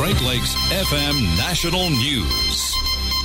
Great Lakes FM National News.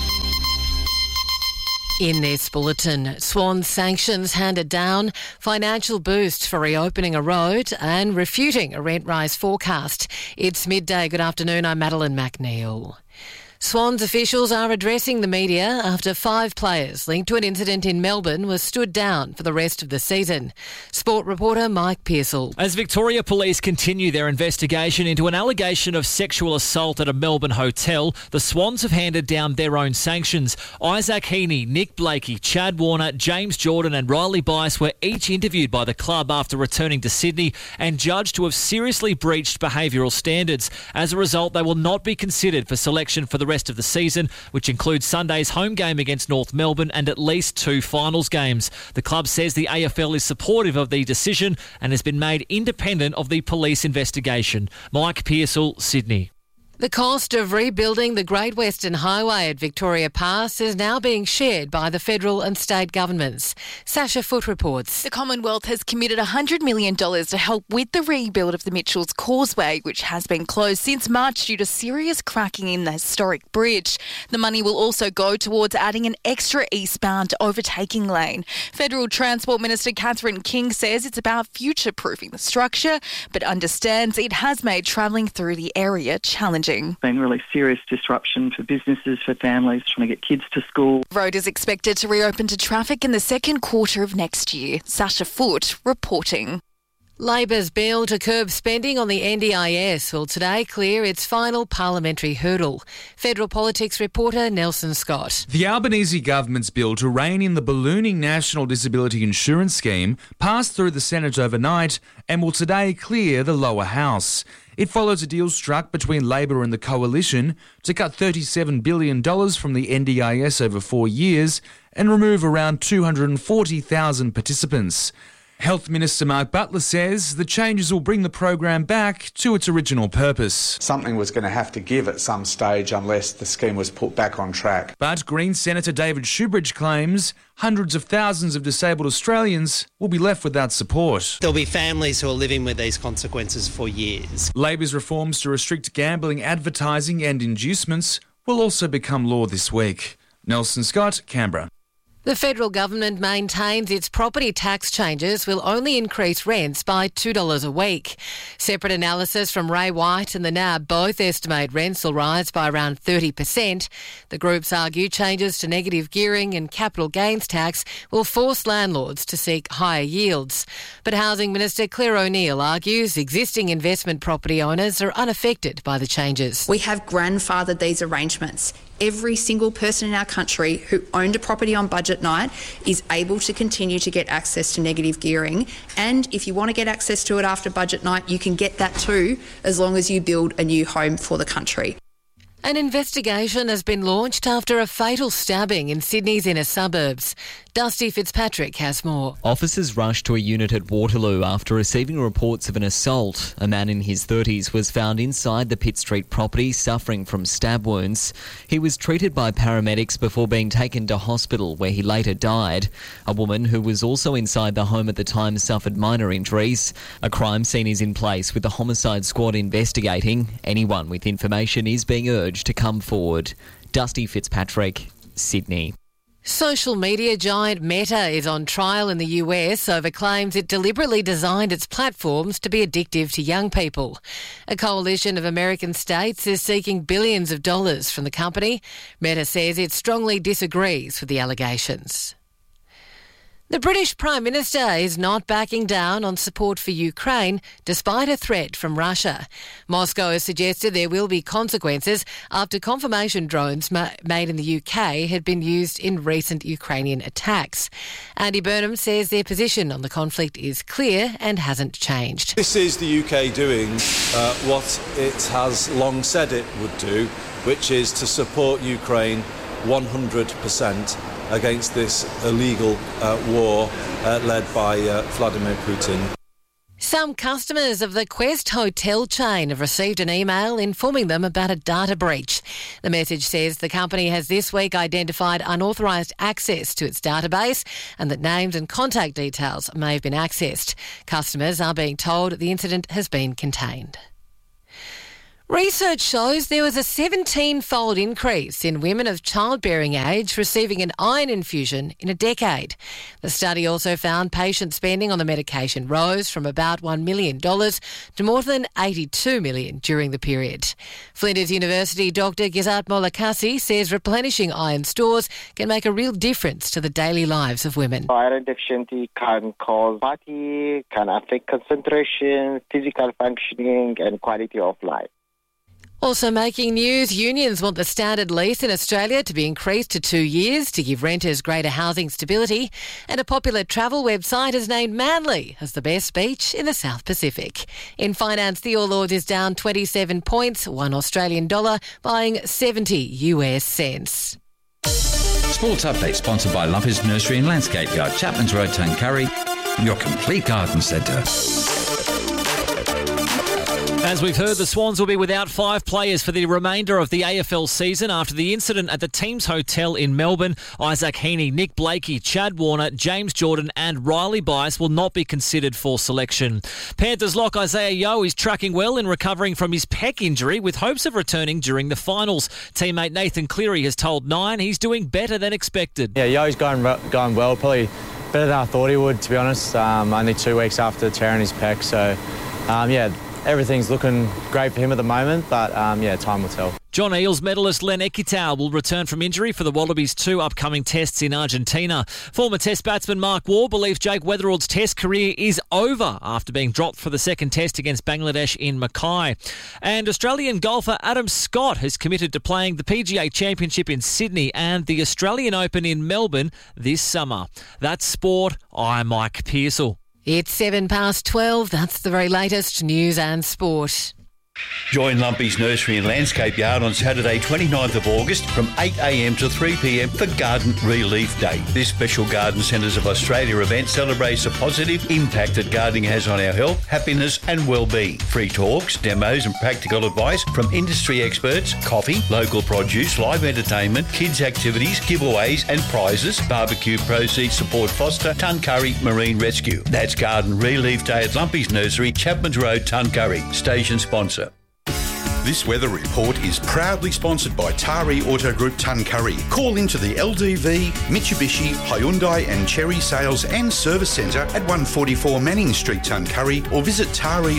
In this bulletin, Swan sanctions handed down, financial boost for reopening a road and refuting a rent rise forecast. It's midday. Good afternoon, I'm Madeline McNeil. Swans officials are addressing the media after 5 players linked to an incident in Melbourne were stood down for the rest of the season. Sport reporter Mike Pearsall. As Victoria Police continue their investigation into an allegation of sexual assault at a Melbourne hotel, the Swans have handed down their own sanctions. Isaac Heaney, Nick Blakey, Chad Warner, James Jordan and Riley Bice were each interviewed by the club after returning to Sydney and judged to have seriously breached behavioural standards. As a result, they will not be considered for selection for the rest of the season, which includes Sunday's home game against North Melbourne and at least 2 finals games. The club says the AFL is supportive of the decision and has been made independent of the police investigation. Mike Pearsall, Sydney. The cost of rebuilding the Great Western Highway at Victoria Pass is now being shared by the federal and state governments. Sasha Foote reports. The Commonwealth has committed $100 million to help with the rebuild of the Mitchells Causeway, which has been closed since March due to serious cracking in the historic bridge. The money will also go towards adding an extra eastbound overtaking lane. Federal Transport Minister Catherine King says it's about future-proofing the structure, but understands it has made travelling through the area challenging. Been really serious disruption for businesses, for families trying to get kids to school. The road is expected to reopen to traffic in the second quarter of next year. Sasha Foote reporting. Labor's bill to curb spending on the NDIS will today clear its final parliamentary hurdle. Federal politics reporter Nelson Scott. The Albanese government's bill to rein in the ballooning National Disability Insurance Scheme passed through the Senate overnight and will today clear the lower house. It follows a deal struck between Labor and the Coalition to cut $37 billion from the NDIS over 4 years and remove around 240,000 participants. Health Minister Mark Butler says the changes will bring the program back to its original purpose. Something was going to have to give at some stage unless the scheme was put back on track. But Green Senator David Shoebridge claims hundreds of thousands of disabled Australians will be left without support. There'll be families who are living with these consequences for years. Labor's reforms to restrict gambling, advertising and inducements will also become law this week. Nelson Scott, Canberra. The federal government maintains its property tax changes will only increase rents by $2 a week. Separate analysis from Ray White and the NAB both estimate rents will rise by around 30%. The groups argue changes to negative gearing and capital gains tax will force landlords to seek higher yields. But Housing Minister Claire O'Neil argues existing investment property owners are unaffected by the changes. We have grandfathered these arrangements. Every single person in our country who owned a property on budget night is able to continue to get access to negative gearing. And if you want to get access to it after budget night, you can get that too, as long as you build a new home for the country. An investigation has been launched after a fatal stabbing in Sydney's inner suburbs. Dusty Fitzpatrick has more. Officers rushed to a unit at Waterloo after receiving reports of an assault. A man in his 30s was found inside the Pitt Street property suffering from stab wounds. He was treated by paramedics before being taken to hospital where he later died. A woman who was also inside the home at the time suffered minor injuries. A crime scene is in place with the homicide squad investigating. Anyone with information is being urged to come forward. Dusty Fitzpatrick, Sydney. Social media giant Meta is on trial in the US over claims it deliberately designed its platforms to be addictive to young people. A coalition of American states is seeking billions of dollars from the company. Meta says it strongly disagrees with the allegations. The British Prime Minister is not backing down on support for Ukraine despite a threat from Russia. Moscow has suggested there will be consequences after confirmation drones made in the UK had been used in recent Ukrainian attacks. Andy Burnham says their position on the conflict is clear and hasn't changed. This is the UK doing what it has long said it would do, which is to support Ukraine 100% against this illegal war led by Vladimir Putin. Some customers of the Quest hotel chain have received an email informing them about a data breach. The message says the company has this week identified unauthorised access to its database and that names and contact details may have been accessed. Customers are being told the incident has been contained. Research shows there was a 17-fold increase in women of childbearing age receiving an iron infusion in a decade. The study also found patient spending on the medication rose from about $1 million to more than $82 million during the period. Flinders University Dr. Gizat Molakasi says replenishing iron stores can make a real difference to the daily lives of women. Iron deficiency can cause fatigue, can affect concentration, physical functioning and quality of life. Also making news, unions want the standard lease in Australia to be increased to 2 years to give renters greater housing stability. And a popular travel website has named Manly as the best beach in the South Pacific. In finance, the All Ords is down 27 points, $1 Australian dollar, buying 70 US cents. Sports update sponsored by Lumpy's Nursery and Landscape Yard, Chapman's Road, Tuncurry, your complete garden centre. As we've heard, the Swans will be without 5 players for the remainder of the AFL season after the incident at the team's hotel in Melbourne. Isaac Heaney, Nick Blakey, Chad Warner, James Jordan and Riley Bias will not be considered for selection. Panthers lock Isaiah Yeo is tracking well in recovering from his pec injury with hopes of returning during the finals. Teammate Nathan Cleary has told Nine he's doing better than expected. Yeah, Yeo's going well, probably better than I thought he would, to be honest. Only 2 weeks after tearing his pec, so everything's looking great for him at the moment, but time will tell. John Eales medalist Len Ekitau will return from injury for the Wallabies' 2 upcoming tests in Argentina. Former Test batsman Mark Waugh believes Jake Weatherald's Test career is over after being dropped for the second Test against Bangladesh in Mackay. And Australian golfer Adam Scott has committed to playing the PGA Championship in Sydney and the Australian Open in Melbourne this summer. That's sport. I'm Mike Pearsall. It's 12:07. That's the very latest news and sport. Join Lumpy's Nursery and Landscape Yard on Saturday 29th of August from 8am to 3pm for Garden Relief Day. This special Garden Centres of Australia event celebrates the positive impact that gardening has on our health, happiness and well-being. Free talks, demos and practical advice from industry experts, coffee, local produce, live entertainment, kids activities, giveaways and prizes. Barbecue proceeds support Foster Tuncurry Marine Rescue. That's Garden Relief Day at Lumpy's Nursery, Chapman's Road, Tuncurry. Station sponsor. This weather report is proudly sponsored by Tari Auto Group Tuncurry. Call into the LDV, Mitsubishi, Hyundai and Cherry Sales and Service Centre at 144 Manning Street, Tuncurry, or visit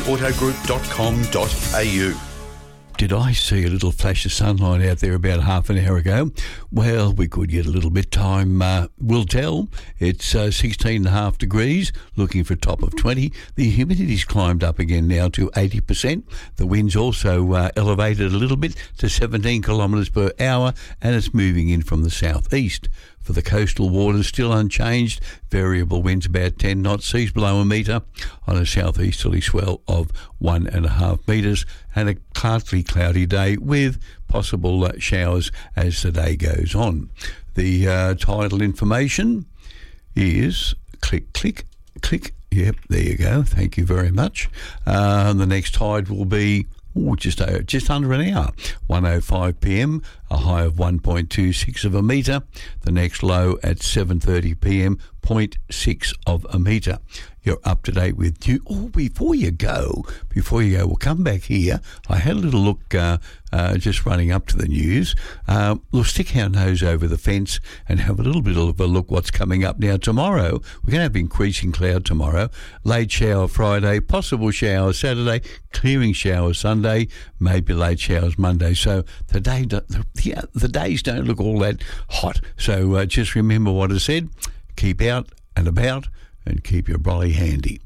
tariautogroup.com.au. Did I see a little flash of sunlight out there about half an hour ago? Well, we could get a little bit. Time will tell. It's 16.5 degrees, looking for a top of 20. The humidity's climbed up again now to 80%. The wind's also elevated a little bit to 17 kilometres per hour, and it's moving in from the southeast. For the coastal waters, still unchanged. Variable winds about 10 knots, seas below a metre on a southeasterly swell of 1.5 metres, and a partly cloudy day with possible showers as the day goes on. The tidal information is click, click, click. Yep, there you go. Thank you very much. The next tide will be just under an hour, 1:05 p.m, a high of 1.26 of a metre. The next low at 7:30 p.m, 0.6 of a metre. You're up to date with you. Oh, before you go, we'll come back here. I had a little look just running up to the news. We'll stick our nose over the fence and have a little bit of a look what's coming up now. Tomorrow, we're going to have increasing cloud tomorrow. Late shower Friday, possible shower Saturday, clearing shower Sunday, maybe late showers Monday. So the days don't look all that hot. So just remember what I said. Keep out and about and keep your brolly handy.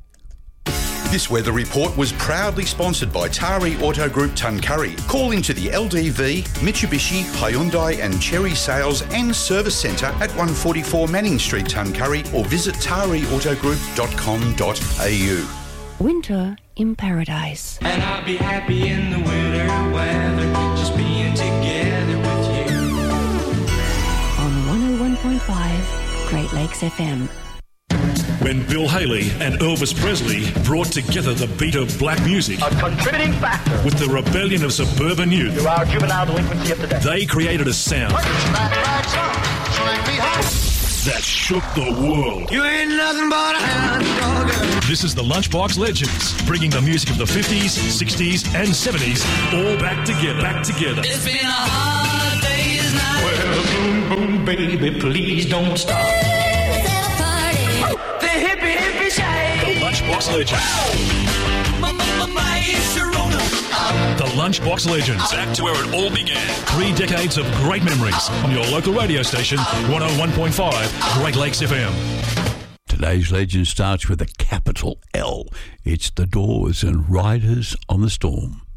This weather report was proudly sponsored by Tari Auto Group Tuncurry. Call into the LDV, Mitsubishi, Hyundai and Cherry Sales and Service Centre at 144 Manning Street, Tuncurry, or visit tariautogroup.com.au. Winter in paradise. And I'll be happy in the winter weather, just being together with you. On 101.5 Great Lakes FM. When Bill Haley and Elvis Presley brought together the beat of black music, a contributing factor, with the rebellion of suburban youth, to our juvenile delinquency of today, they created a sound that shook the world. You ain't nothing but a hound dog. This is the Lunchbox Legends, bringing the music of the 50s, 60s, and 70s all back together. It's been a hard day's night. Well, boom, boom, baby, please don't stop. The hippie shake. The Lunchbox Legends. The Lunchbox Legends, back to where it all began. 3 decades of great memories on your local radio station, 101.5 Great Lakes FM. Today's legend starts with a capital L. It's The Doors and Riders on the Storm.